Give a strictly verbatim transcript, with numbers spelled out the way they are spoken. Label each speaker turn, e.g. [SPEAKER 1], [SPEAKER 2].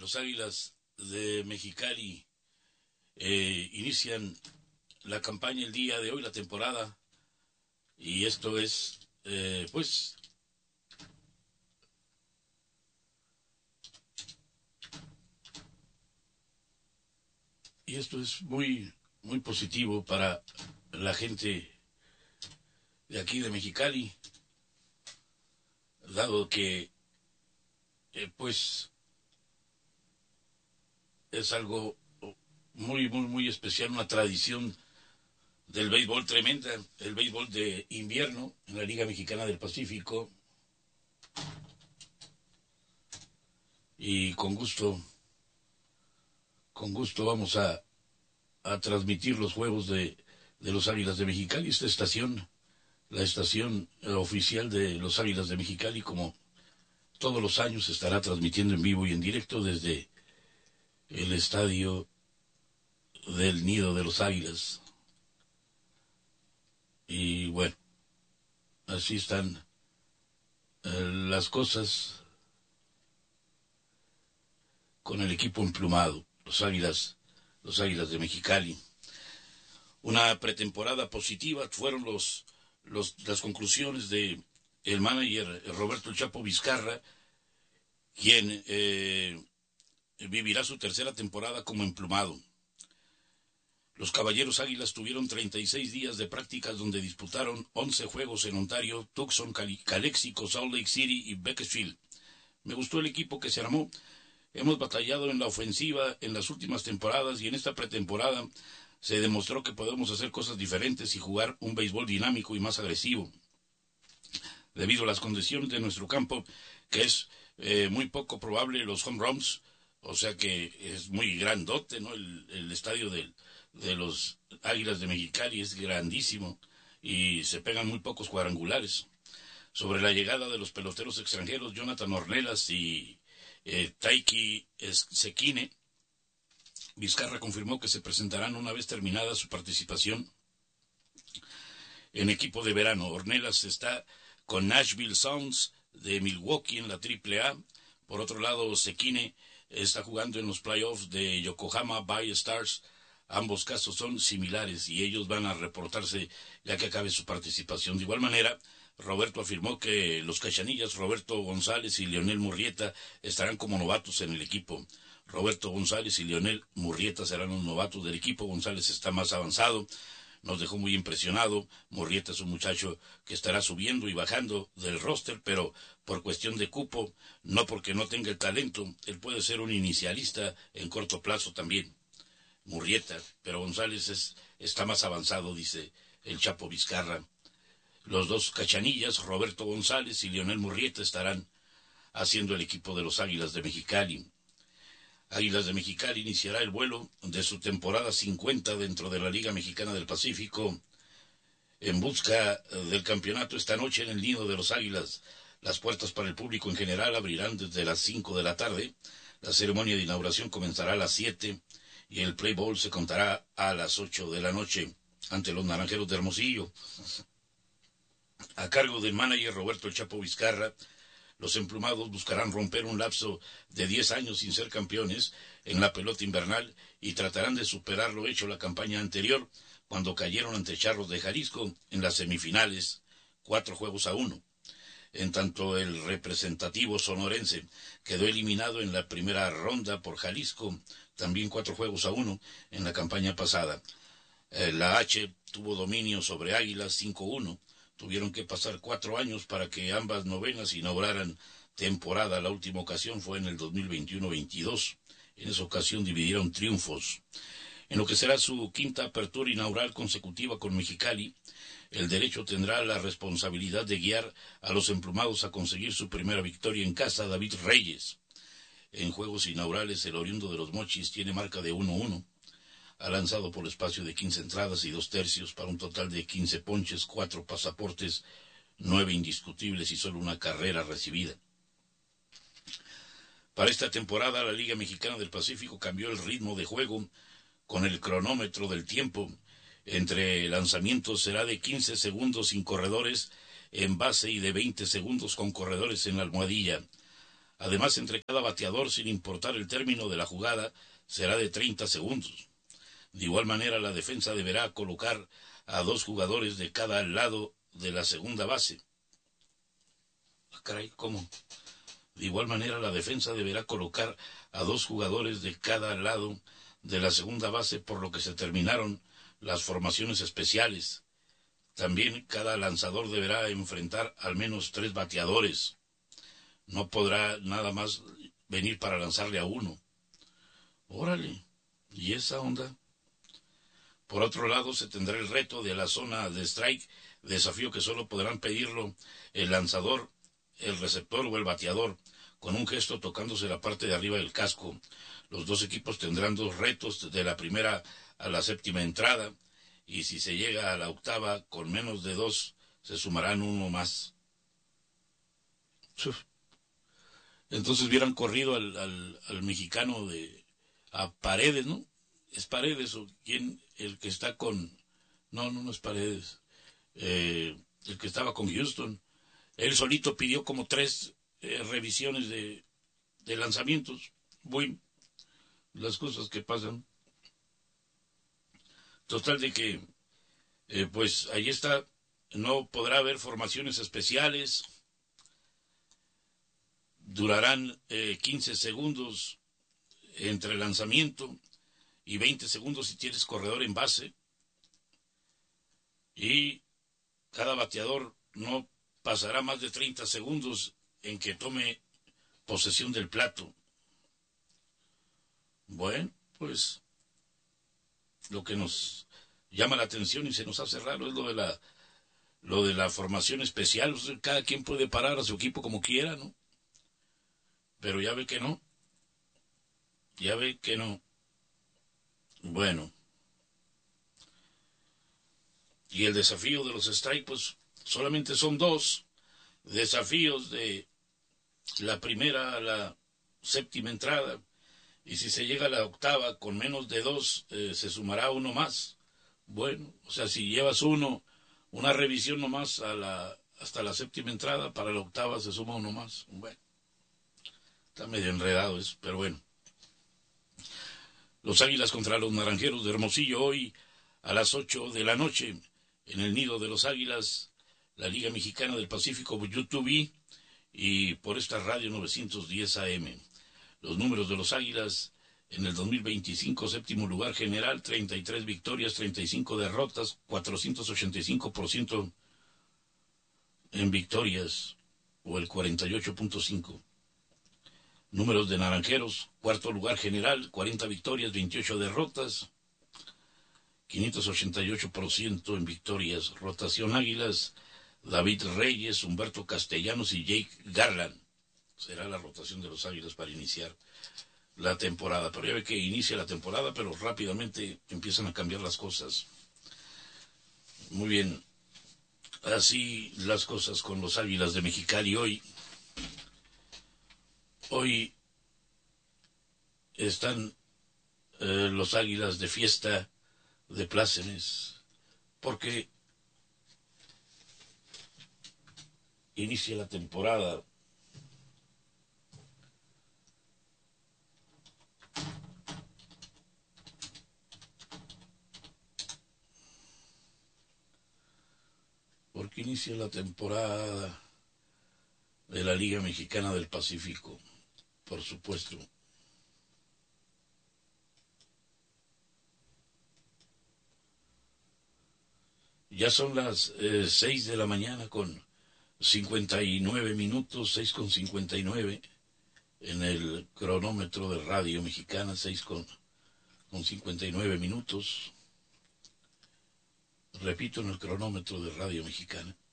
[SPEAKER 1] los Águilas de Mexicali eh, inician la campaña el día de hoy, la temporada, y esto es, eh, pues, y esto es muy, muy positivo para la gente de aquí de Mexicali, dado que, eh, pues, es algo muy, muy, muy especial, una tradición del béisbol tremenda, el béisbol de invierno en la Liga Mexicana del Pacífico. Y con gusto, con gusto vamos a, a transmitir los juegos de, de los Águilas de Mexicali, esta estación, la estación oficial de los Águilas de Mexicali, como todos los años, estará transmitiendo en vivo y en directo desde el estadio del Nido de los Águilas. Y bueno, así están eh, las cosas con el equipo emplumado, los Águilas, los Águilas de Mexicali. Una pretemporada positiva fueron los, los las conclusiones de el manager Roberto El Chapo Vizcarra, quien eh, vivirá su tercera temporada como emplumado. Los Caballeros Águilas tuvieron treinta y seis días de prácticas donde disputaron once juegos en Ontario, Tucson, Calexico, Salt Lake City y Bakersfield. Me gustó el equipo que se armó. Hemos batallado en la ofensiva en las últimas temporadas y en esta pretemporada se demostró que podemos hacer cosas diferentes y jugar un béisbol dinámico y más agresivo. Debido a las condiciones de nuestro campo, que es eh, muy poco probable los home runs, o sea que es muy grandote, ¿no? El, el estadio del, de los Águilas de Mexicali es grandísimo y se pegan muy pocos cuadrangulares. Sobre la llegada de los peloteros extranjeros, Jonathan Ornelas y eh, Taiki Sekine, Vizcarra confirmó que se presentarán una vez terminada su participación en equipo de verano. Ornelas está con Nashville Sounds de Milwaukee en la triple A. Por otro lado, Sekine está jugando en los playoffs de Yokohama Bay Stars. Ambos casos son similares y ellos van a reportarse ya que acabe su participación. De igual manera, Roberto afirmó que los Cachanillas, Roberto González y Leonel Murrieta, estarán como novatos en el equipo. Roberto González y Leonel Murrieta serán los novatos del equipo. González está más avanzado, nos dejó muy impresionado. Murrieta es un muchacho que estará subiendo y bajando del roster, pero por cuestión de cupo, no porque no tenga el talento. Él puede ser un inicialista en corto plazo también, Murrieta, pero González es, está más avanzado, dice el Chapo Vizcarra. Los dos Cachanillas, Roberto González y Leonel Murrieta, estarán haciendo el equipo de los Águilas de Mexicali. Águilas de Mexicali iniciará el vuelo de su temporada cincuenta dentro de la Liga Mexicana del Pacífico en busca del campeonato esta noche en el Nido de los Águilas. Las puertas para el público en general abrirán desde las cinco de la tarde. La ceremonia de inauguración comenzará a las siete y el play ball se contará a las ocho de la noche ante los Naranjeros de Hermosillo. A cargo del manager Roberto El Chapo Vizcarra, los emplumados buscarán romper un lapso de diez años sin ser campeones en la pelota invernal y tratarán de superar lo hecho la campaña anterior cuando cayeron ante Charros de Jalisco en las semifinales, cuatro juegos a uno. En tanto, el representativo sonorense quedó eliminado en la primera ronda por Jalisco, también cuatro juegos a uno en la campaña pasada. Eh, la H tuvo dominio sobre Águilas cinco uno. Tuvieron que pasar cuatro años para que ambas novenas inauguraran temporada. La última ocasión fue en el dos mil veintiuno veintidós. En esa ocasión dividieron triunfos. En lo que será su quinta apertura inaugural consecutiva con Mexicali, el derecho tendrá la responsabilidad de guiar a los emplumados a conseguir su primera victoria en casa, David Reyes. En juegos inaugurales, el oriundo de los Mochis tiene marca de uno uno. Ha lanzado por espacio de quince entradas y dos tercios para un total de quince ponches, cuatro pasaportes, nueve indiscutibles y solo una carrera recibida. Para esta temporada, la Liga Mexicana del Pacífico cambió el ritmo de juego con el cronómetro del tiempo. Entre lanzamientos será de quince segundos sin corredores en base y de veinte segundos con corredores en la almohadilla. Además, entre cada bateador, sin importar el término de la jugada, será de treinta segundos. De igual manera, la defensa deberá colocar a dos jugadores de cada lado de la segunda base. Ah, caray, ¿cómo? De igual manera, la defensa deberá colocar a dos jugadores de cada lado de la segunda base, por lo que se terminaron las formaciones especiales. También cada lanzador deberá enfrentar al menos tres bateadores. No podrá nada más venir para lanzarle a uno. Órale, ¿y esa onda? Por otro lado, se tendrá el reto de la zona de strike, desafío que solo podrán pedirlo el lanzador, el receptor o el bateador, con un gesto tocándose la parte de arriba del casco. Los dos equipos tendrán dos retos, de la primera a la séptima entrada, y si se llega a la octava con menos de dos, se sumarán uno más. Uf. Entonces hubieran corrido al, al, al mexicano de a Paredes, ¿no? Es Paredes o quién, el que está con... No, no, no es Paredes. Eh, el que estaba con Houston. Él solito pidió como tres eh, revisiones de, de lanzamientos. Bueno, las cosas que pasan. Total de que, eh, pues ahí está, no podrá haber formaciones especiales. Durarán eh, quince segundos entre lanzamiento y veinte segundos si tienes corredor en base. Y cada bateador no pasará más de treinta segundos en que tome posesión del plato. Bueno, pues lo que nos llama la atención y se nos hace raro es lo de la lo de la formación especial. O sea, cada quien puede parar a su equipo como quiera, ¿no? Pero ya ve que no. Ya ve que no. Bueno. Y el desafío de los strikes, pues solamente son dos desafíos, de la primera a la séptima entrada. Y si se llega a la octava con menos de dos, eh, se sumará uno más. Bueno, o sea, si llevas uno, una revisión nomás a la, hasta la séptima entrada, para la octava se suma uno más. Bueno, está medio enredado eso, pero bueno. Los Águilas contra los Naranjeros de Hermosillo hoy a las ocho de la noche en el Nido de los Águilas, la Liga Mexicana del Pacífico, YouTube y por esta radio novecientos diez A M. Los números de los Águilas en el dos mil veinticinco, séptimo lugar general, treinta y tres victorias, treinta y cinco derrotas, cuatrocientos ochenta y cinco por ciento en victorias, o el cuarenta y ocho punto cinco. Números de Naranjeros, cuarto lugar general, cuarenta victorias, veintiocho derrotas, quinientos ochenta y ocho por ciento en victorias. Rotación Águilas, David Reyes, Humberto Castellanos y Jake Garland. Será la rotación de los Águilas para iniciar la temporada. Pero ya ve que inicia la temporada, pero rápidamente empiezan a cambiar las cosas. Muy bien. Así las cosas con los Águilas de Mexicali hoy. Hoy están eh, los Águilas de fiesta, de plácemes, porque inicia la temporada. Porque inicia la temporada de la Liga Mexicana del Pacífico, por supuesto. Ya son las eh, seis de la mañana con cincuenta y nueve minutos, seis con cincuenta y nueve en el cronómetro de Radio Mexicana, seis con, con cincuenta y nueve minutos. Repito, en el cronómetro de Radio Mexicana.